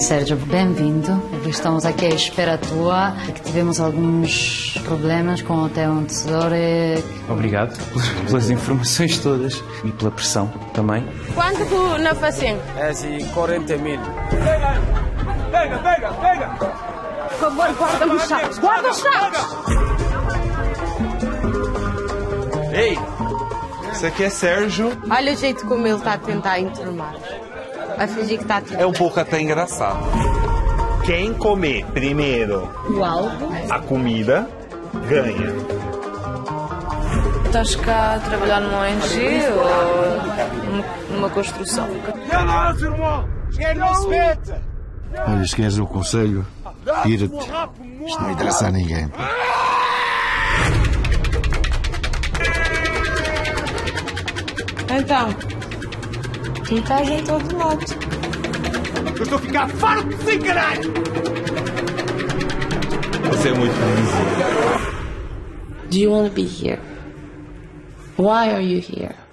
Sérgio, bem-vindo. Estamos aqui à espera tua, que tivemos alguns problemas com o teu antecessor. Obrigado pelas informações todas e pela pressão também. Quanto tu na fazenda? É assim, 40 mil. Pega! Por favor, guarda os sacos! Guarda os sacos! Ei, isso aqui é Sérgio. Olha o jeito como ele está a tentar enturmar. Vai fingir que está a tentar. É um pouco até engraçado. Quem comer primeiro a comida, ganha. Estás cá a trabalhar numa ONG ou numa construção? Olha, se queres o conselho, tira-te. Isto não interessa a ninguém. Então, tu estás em todo lado. Eu estou a ficar farto de ser caralho! Você é muito bonzinho. Do you want to be here? Why are you here?